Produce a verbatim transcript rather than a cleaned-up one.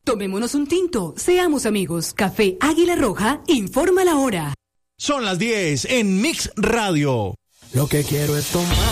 Tomémonos un tinto, seamos amigos. Café Águila Roja, informa la hora. Son las diez en Mix Radio. Lo que quiero es tomar